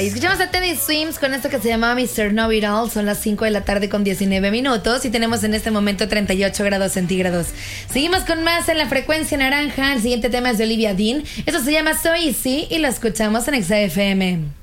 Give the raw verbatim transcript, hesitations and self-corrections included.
Ahí escuchamos a Teddy Swims con esto que se llama mister Know It All. Son las cinco de la tarde con diecinueve minutos y tenemos en este momento treinta y ocho grados centígrados. Seguimos con más en la frecuencia naranja. El siguiente tema es de Olivia Dean. Esto se llama So Easy y lo escuchamos en Exa F M.